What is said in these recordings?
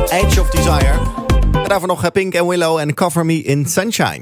Edge of Desire. En daarvoor nog Pink and Willow en Cover Me in Sunshine.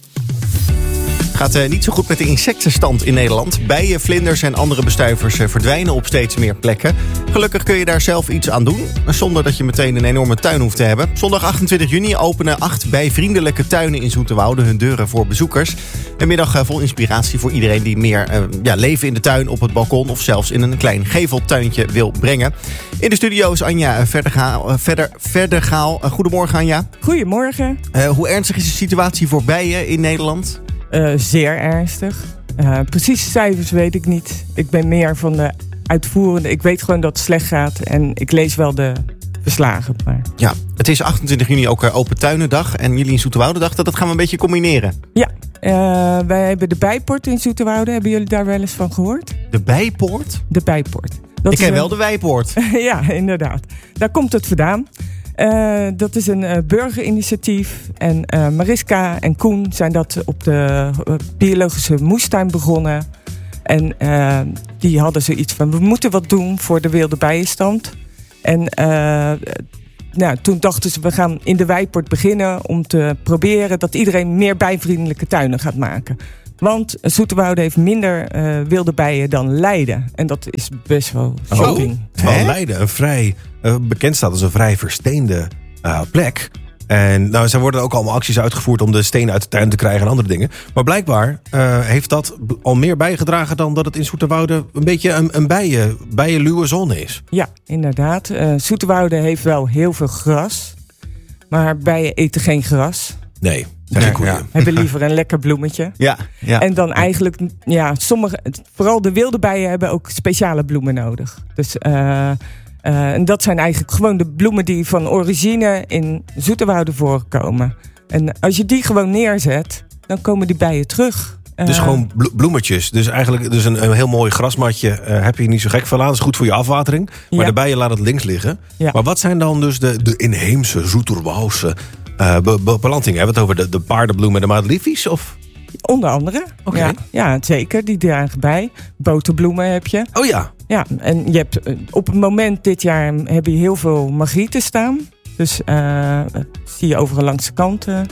Gaat niet zo goed met de insectenstand in Nederland. Bijen, vlinders en andere bestuivers verdwijnen op steeds meer plekken. Gelukkig kun je daar zelf iets aan doen, zonder dat je meteen een enorme tuin hoeft te hebben. Zondag 28 juni openen 8 bijvriendelijke tuinen in Zoeterwoude hun deuren voor bezoekers. Een middag vol inspiratie voor iedereen die meer leven in de tuin, op het balkon of zelfs in een klein geveltuintje wil brengen. In de studio is Anja Verdergaal. Goedemorgen, Anja. Goedemorgen. Hoe ernstig is de situatie voor bijen in Nederland? Zeer ernstig. Precieze cijfers weet ik niet. Ik ben meer van de uitvoerende. Ik weet gewoon dat het slecht gaat en ik lees wel de verslagen. Maar... Ja, het is 28 juni ook Open Tuinendag en jullie in Zoeterwoudedag. Dat gaan we een beetje combineren. Ja, wij hebben de Bijpoort in Zoeterwoude. Hebben jullie daar wel eens van gehoord? De Bijpoort? De Bijpoort. Ik ken wel de Wijpoort. Ja, inderdaad. Daar komt het vandaan. Dat is een burgerinitiatief. En Mariska en Koen zijn dat op de biologische moestuin begonnen. En die hadden zoiets van, we moeten wat doen voor de wilde bijenstand. En toen dachten ze, we gaan in de Wijpoort beginnen om te proberen dat iedereen meer bijvriendelijke tuinen gaat maken. Want Zoeterwoude heeft minder wilde bijen dan Leiden. En dat is best wel shocking. Terwijl Leiden een vrij bekend staat als een vrij versteende plek. En zij worden ook allemaal acties uitgevoerd om de stenen uit de tuin te krijgen en andere dingen. Maar blijkbaar heeft dat al meer bijgedragen dan dat het in Zoeterwoude een beetje een bijenluwe zone is. Ja, inderdaad. Zoeterwoude heeft wel heel veel gras. Maar bijen eten geen gras. Nee. Hebben liever een lekker bloemetje. Ja. En dan eigenlijk, vooral de wilde bijen hebben ook speciale bloemen nodig. Dus, en dat zijn eigenlijk gewoon de bloemen die van origine in Zoeterwoude voorkomen. En als je die gewoon neerzet, dan komen die bijen terug. Dus gewoon bloemetjes. Dus eigenlijk een heel mooi grasmatje heb je niet zo gek van aan. Dat is goed voor je afwatering. Maar de bijen laten het links liggen. Ja. Maar wat zijn dan dus de inheemse Zoeterwoudse beplantingen? Hebben we het over de paardenbloemen en de madeliefjes? Of? Onder andere. Okay. Ja, zeker. Die dragen bij. Boterbloemen heb je. Oh ja. Ja, en je hebt op het moment dit jaar heb je heel veel margrieten staan. Dus zie je overal langs de kanten.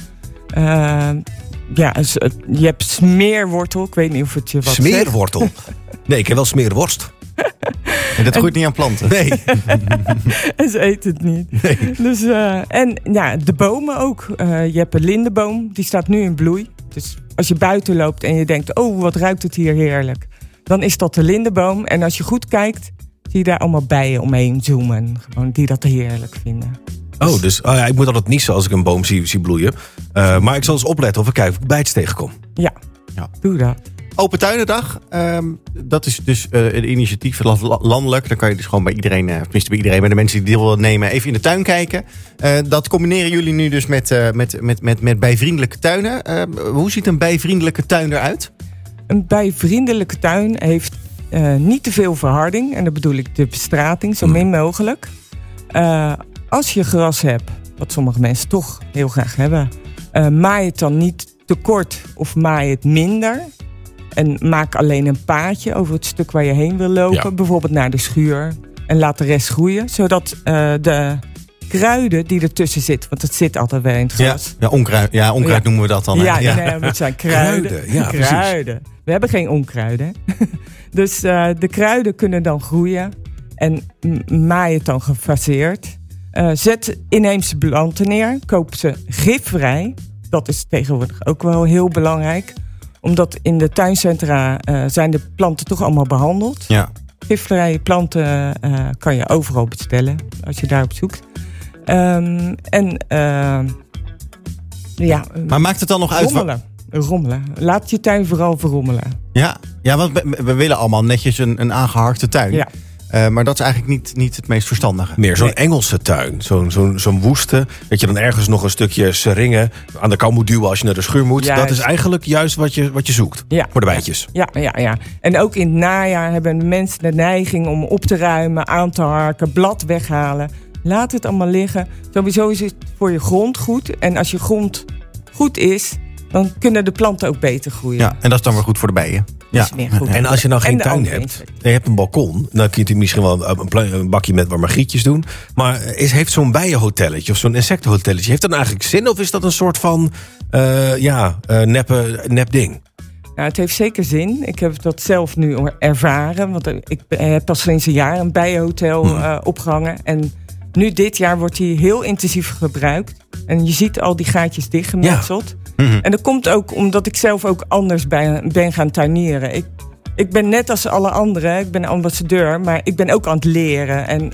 Je hebt smeerwortel. Ik weet niet of het je wat Smeerwortel? Zegt. Nee, ik heb wel smeerworst. En dat groeit niet aan planten. Nee. En ze eten het niet. Nee. Dus, de bomen ook. Je hebt een lindenboom. Die staat nu in bloei. Dus als je buiten loopt en je denkt, oh, wat ruikt het hier heerlijk. Dan is dat de lindenboom. En als je goed kijkt, zie je daar allemaal bijen omheen zoomen. Gewoon die dat heerlijk vinden. Dus ik moet altijd niezen als ik een boom zie bloeien. Maar ik zal eens opletten of ik kijk of ik bijtjes tegenkom. Ja, doe dat. Open Tuinendag, dat is dus een initiatief landelijk. Dan kan je dus gewoon bij iedereen, tenminste bij iedereen, bij de mensen die deel willen nemen, even in de tuin kijken. Dat combineren jullie nu dus met bijvriendelijke tuinen. Hoe ziet een bijvriendelijke tuin eruit? Een bijvriendelijke tuin heeft niet te veel verharding. En dan bedoel ik de bestrating, zo min mogelijk. Als je gras hebt, wat sommige mensen toch heel graag hebben, maai het dan niet te kort of maai het minder. En maak alleen een paadje over het stuk waar je heen wil lopen. Ja. Bijvoorbeeld naar de schuur. En laat de rest groeien. Zodat de kruiden die ertussen zitten. Want het zit altijd wel in het gras. Ja, onkruid noemen we dat dan. Ja, nee, het zijn kruiden. Kruiden. We hebben geen onkruiden. Dus de kruiden kunnen dan groeien. En maai het dan gefaseerd. Zet inheemse planten neer. Koop ze gifvrij. Dat is tegenwoordig ook wel heel belangrijk. Omdat in de tuincentra zijn de planten toch allemaal behandeld. Ja. Gifvrije planten kan je overal bestellen als je daarop zoekt. Maar maakt het dan nog uit? Rommelen. Laat je tuin vooral verrommelen. Ja, want we willen allemaal netjes een aangeharkte tuin. Ja. Maar dat is eigenlijk niet het meest verstandige. Meer zo'n Engelse tuin. Zo'n woeste. Dat je dan ergens nog een stukje seringen aan de kant moet duwen als je naar de schuur moet. Juist. Dat is eigenlijk juist wat je zoekt. Ja. Voor de bijtjes. Ja. En ook in het najaar hebben mensen de neiging om op te ruimen, aan te harken, blad weghalen. Laat het allemaal liggen. Sowieso is het voor je grond goed. En als je grond goed is, dan kunnen de planten ook beter groeien. Ja, en dat is dan weer goed voor de bijen. is meer goed. En als je nou geen de tuin andere hebt, insecten. en je hebt een balkon, dan kun je misschien wel een bakje met wat margrietjes doen. Maar heeft zo'n bijenhotelletje of zo'n insectenhotelletje, heeft dat nou eigenlijk zin? Of is dat een soort van nep ding? Nou, het heeft zeker zin. Ik heb dat zelf nu ervaren. Want ik heb pas sinds een jaar een bijenhotel opgehangen. En nu dit jaar wordt die heel intensief gebruikt. En je ziet al die gaatjes dichtgemetseld. Ja. Mm-hmm. En dat komt ook omdat ik zelf ook anders ben gaan tuinieren. Ik ben net als alle anderen. Ik ben ambassadeur. Maar ik ben ook aan het leren. En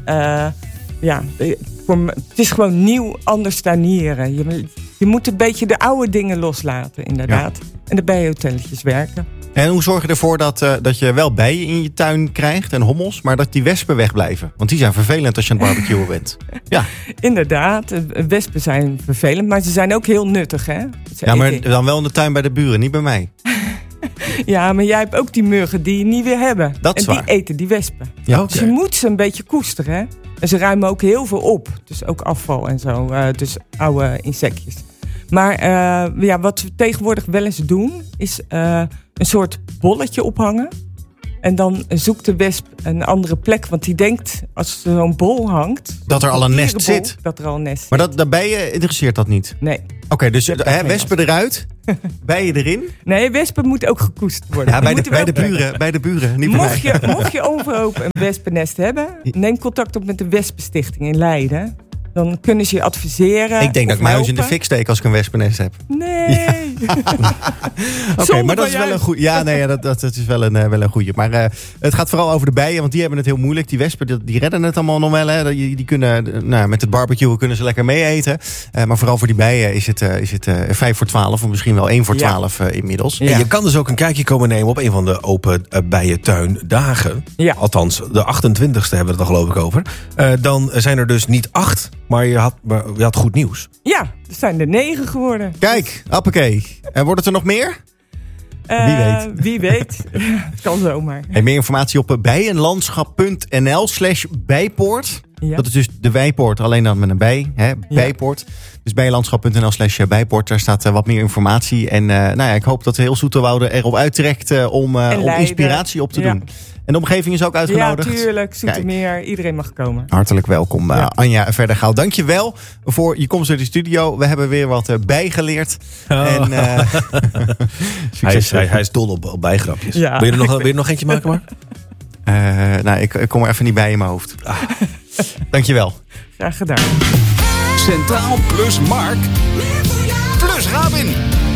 het is gewoon nieuw anders tuinieren. Je moet een beetje de oude dingen loslaten, inderdaad. Ja. En de bijenhotelletjes werken. En hoe zorg je ervoor dat je wel bijen in je tuin krijgt en hommels, maar dat die wespen wegblijven? Want die zijn vervelend als je aan het barbecuen bent. Ja. Inderdaad, wespen zijn vervelend, maar ze zijn ook heel nuttig, hè? Maar dan wel in de tuin bij de buren, niet bij mij. Ja, maar jij hebt ook die muggen die je niet weer hebben. Dat is waar. Die eten die wespen. Ja, okay. Dus je moet ze een beetje koesteren, hè? En ze ruimen ook heel veel op. Dus ook afval en zo. Dus oude insectjes. Maar wat we tegenwoordig wel eens doen, is een soort bolletje ophangen. En dan zoekt de wesp een andere plek. Want die denkt, als er zo'n bol hangt, dat er al een nest zit. Dat er al een nest zit. Maar dat bijen interesseert dat niet? Nee. Oké, dus wespen eruit, bijen erin? Nee, wespen moeten ook gekoesterd worden. Ja, bij de buren. Niet mocht je overhoop een wespennest hebben, neem contact op met de Wespenstichting in Leiden. Dan kunnen ze je adviseren. Ik denk dat ik mijn huis in de fik steek als ik een wespennest heb. Nee. Ja. Oké, maar dat is wel een goede. Ja, nee, dat is wel een goede. Maar het gaat vooral over de bijen, want die hebben het heel moeilijk. Die wespen, die redden het allemaal nog wel. Hè. Die kunnen, met het barbecue kunnen ze lekker mee eten. Maar vooral voor die bijen is het 5 voor 12 of misschien wel 1 voor 12 inmiddels. Ja. En je kan dus ook een kijkje komen nemen op een van de open bijentuindagen. Ja. Althans, de 28e hebben we het al geloof ik over. Dan zijn er dus niet 8. Maar je had goed nieuws. Ja, er zijn er 9 geworden. Kijk, appakee. En wordt het er nog meer? Wie weet. Het kan zomaar. En meer informatie op bijenlandschap.nl/bijpoort. Ja. Dat is dus de wijpoort, alleen dan met een bij. Hè? Bijpoort. Dus bijenlandschap.nl/bijpoort. Daar staat wat meer informatie. En ik hoop dat heel Zoeterwoude erop uittrekt om inspiratie op te doen. En de omgeving is ook uitgenodigd. Ja, tuurlijk. Zoetermeer. Iedereen mag komen. Hartelijk welkom, Anja Verdergaal. Dank je wel voor je komst uit de studio. We hebben weer wat bijgeleerd. En, hij is dol op bijgrapjes. Ja. Wil je er nog eentje maken, Mark? Ik kom er even niet bij in mijn hoofd. Dank je wel. Graag gedaan. Centraal plus Mark plus Rabin.